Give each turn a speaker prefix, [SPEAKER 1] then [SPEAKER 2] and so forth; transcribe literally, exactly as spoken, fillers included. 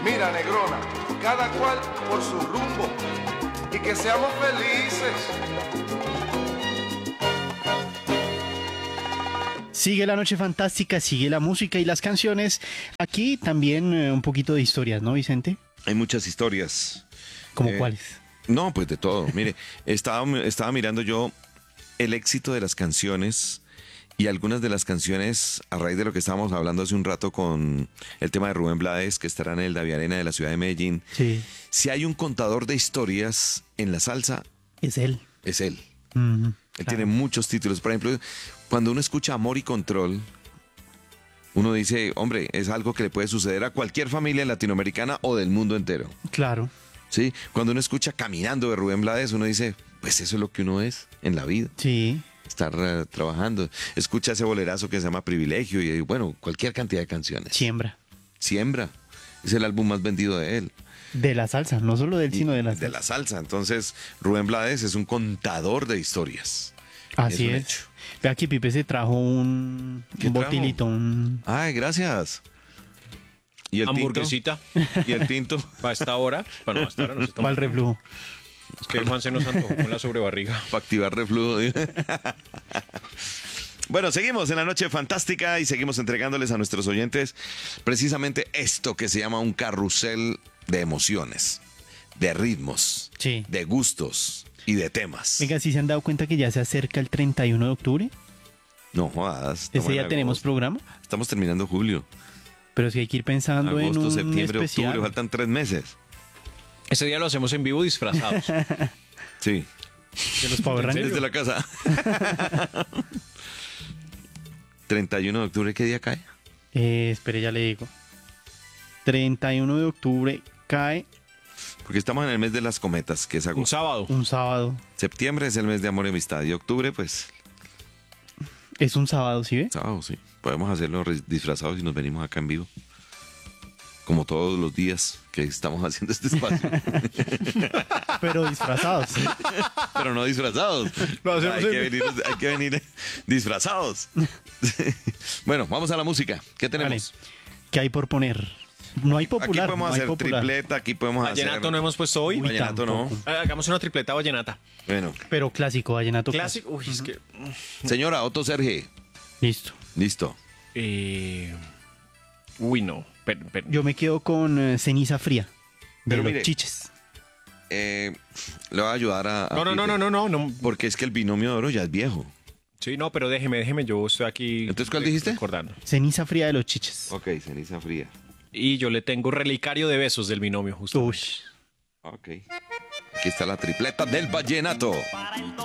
[SPEAKER 1] Mira, negrona, cada cual por su rumbo y que seamos felices.
[SPEAKER 2] Sigue la noche fantástica, sigue la música y las canciones. Aquí también eh, un poquito de historias, ¿no, Vicente?
[SPEAKER 3] Hay muchas historias.
[SPEAKER 2] ¿Cómo
[SPEAKER 3] Eh,
[SPEAKER 2] cuáles?
[SPEAKER 3] No, pues de todo. Mire, estaba, estaba mirando yo el éxito de las canciones y algunas de las canciones, a raíz de lo que estábamos hablando hace un rato con el tema de Rubén Blades, que estará en el Davi Arena de la ciudad de Medellín.
[SPEAKER 2] Sí,
[SPEAKER 3] Si hay un contador de historias en la salsa,
[SPEAKER 2] es él.
[SPEAKER 3] es él.
[SPEAKER 2] Ujú,
[SPEAKER 3] Él
[SPEAKER 2] claro.
[SPEAKER 3] tiene muchos títulos. Por ejemplo, cuando uno escucha Amor y Control, uno dice, hombre, es algo que le puede suceder a cualquier familia latinoamericana o del mundo entero.
[SPEAKER 2] Claro.
[SPEAKER 3] ¿Sí? Cuando uno escucha Caminando de Rubén Blades, uno dice, pues eso es lo que uno es en la vida.
[SPEAKER 2] Sí.
[SPEAKER 3] Estar eh, trabajando. Escucha ese bolerazo que se llama Privilegio y, bueno, cualquier cantidad de canciones.
[SPEAKER 2] Siembra.
[SPEAKER 3] Siembra. Es el álbum más vendido de él.
[SPEAKER 2] De la salsa, no solo del sino de la salsa.
[SPEAKER 3] De la salsa. Entonces, Rubén Blades es un contador de historias.
[SPEAKER 2] Así
[SPEAKER 3] un
[SPEAKER 2] es.
[SPEAKER 3] hecho.
[SPEAKER 2] Ve aquí, Pipe se trajo un,
[SPEAKER 3] ¿Qué
[SPEAKER 2] un
[SPEAKER 3] trajo?
[SPEAKER 2] botilito, un...
[SPEAKER 3] Ay, gracias. ¿Y el
[SPEAKER 4] Hamburguesita
[SPEAKER 3] tinto? ¿Y el tinto?
[SPEAKER 4] para esta hora. Bueno, hasta ahora no se
[SPEAKER 2] para
[SPEAKER 4] toma.
[SPEAKER 2] el reflujo.
[SPEAKER 4] Es que Juan se nos antojó con la sobrebarriga.
[SPEAKER 3] Para activar reflujo. Bueno, seguimos en la noche fantástica y seguimos entregándoles a nuestros oyentes precisamente esto que se llama un carrusel de emociones, de ritmos,
[SPEAKER 2] Sí.
[SPEAKER 3] de gustos y de temas.
[SPEAKER 2] Venga, ¿sí se han dado cuenta que ya se acerca el treinta y uno de octubre?
[SPEAKER 3] No jodas. estamos
[SPEAKER 2] Ese
[SPEAKER 3] en
[SPEAKER 2] día tenemos
[SPEAKER 3] agosto.
[SPEAKER 2] programa,
[SPEAKER 3] Estamos terminando julio.
[SPEAKER 2] pero sí hay que ir pensando en
[SPEAKER 3] Agosto,
[SPEAKER 2] un
[SPEAKER 3] septiembre,
[SPEAKER 2] especial.
[SPEAKER 3] octubre, faltan tres meses.
[SPEAKER 4] Ese día lo hacemos en vivo disfrazados.
[SPEAKER 3] Sí,
[SPEAKER 2] De los Power
[SPEAKER 4] ¿En serio?
[SPEAKER 2] Rangers.
[SPEAKER 3] desde la casa. treinta y uno de octubre, ¿qué día cae?
[SPEAKER 2] Eh, espere, ya le digo. treinta y uno de octubre cae
[SPEAKER 3] Porque estamos en el mes de las cometas, que es
[SPEAKER 4] Un
[SPEAKER 3] agosto.
[SPEAKER 4] sábado.
[SPEAKER 2] un sábado.
[SPEAKER 3] Septiembre es el mes de amor y amistad. Y octubre, pues,
[SPEAKER 2] Es un sábado, ¿sí ve?
[SPEAKER 3] sábado, sí. Podemos hacerlo re- disfrazados y nos venimos acá en vivo. Como todos los días que estamos haciendo este espacio.
[SPEAKER 2] Pero disfrazados.
[SPEAKER 3] Pero no disfrazados.
[SPEAKER 4] Lo hacemos
[SPEAKER 3] hay,
[SPEAKER 4] en
[SPEAKER 3] que venir, hay que venir disfrazados. Bueno, vamos a la música. ¿Qué
[SPEAKER 2] Vale.
[SPEAKER 3] tenemos?
[SPEAKER 2] ¿Qué hay por poner? No hay
[SPEAKER 3] Aquí
[SPEAKER 2] popular.
[SPEAKER 3] podemos
[SPEAKER 2] no hay
[SPEAKER 3] hacer
[SPEAKER 2] popular.
[SPEAKER 3] tripleta, aquí podemos
[SPEAKER 4] Vallenato
[SPEAKER 3] hacer...
[SPEAKER 4] no hemos puesto hoy.
[SPEAKER 2] Uy,
[SPEAKER 3] Vallenato no.
[SPEAKER 2] tampoco.
[SPEAKER 4] Ah, Hagamos una tripleta vallenata.
[SPEAKER 3] Bueno,
[SPEAKER 2] Pero clásico, vallenato
[SPEAKER 4] Clásico. Uy, es que.
[SPEAKER 3] señora Otto Serge,
[SPEAKER 2] Listo.
[SPEAKER 3] listo.
[SPEAKER 4] Eh... Uy, no. Per- per-
[SPEAKER 2] Yo me quedo con eh, Ceniza Fría. De
[SPEAKER 3] Pero
[SPEAKER 2] los
[SPEAKER 3] mire,
[SPEAKER 2] chiches.
[SPEAKER 3] Eh, le voy a ayudar a... a
[SPEAKER 4] No, no, no,
[SPEAKER 3] Peter,
[SPEAKER 4] no, no, no, no.
[SPEAKER 3] Porque es que el binomio de oro ya es viejo.
[SPEAKER 4] Sí, no, pero déjeme, déjeme. Yo estoy aquí.
[SPEAKER 3] Entonces, ¿cuál dijiste?
[SPEAKER 4] Recordando.
[SPEAKER 2] Ceniza Fría de los chiches.
[SPEAKER 3] Ok, ceniza fría.
[SPEAKER 4] Y yo le tengo relicario de besos del binomio, justo.
[SPEAKER 2] Uy.
[SPEAKER 3] Ok. Aquí está la tripleta del vallenato.